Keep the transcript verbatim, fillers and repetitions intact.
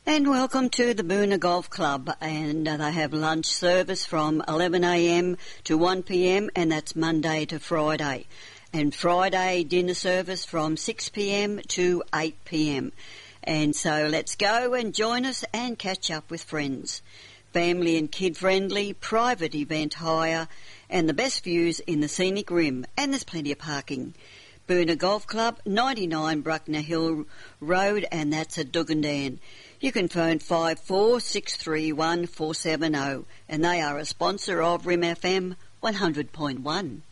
And welcome to the Boonah Golf Club, and uh, they have lunch service from eleven a m to one p m, and that's Monday to Friday. And Friday dinner service from six p m to eight p m. And so let's go and join us and catch up with friends. Family and kid-friendly, private event hire, and the best views in the scenic rim, and there's plenty of parking. Boonah Golf Club, ninety-nine Bruckner Hill Road, and that's at Dugandan. You can phone five four six three one four seven zero, and they are a sponsor of R I M F M one hundred point one.